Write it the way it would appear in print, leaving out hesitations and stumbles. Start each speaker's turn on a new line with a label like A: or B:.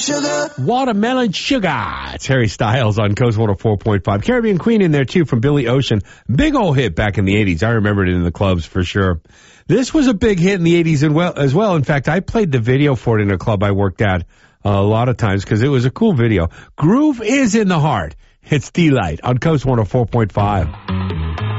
A: sugar.
B: Watermelon Sugar. It's Harry Styles on Coast 104.5. Caribbean Queen in there, too, from Billy Ocean. Big old hit back in the 80s. I remembered it in the clubs for sure. This was a big hit in the 80s as well. In fact, I played the video for it in a club I worked at a lot of times because it was a cool video. Groove is in the heart. It's D-Light on Coast 104.5.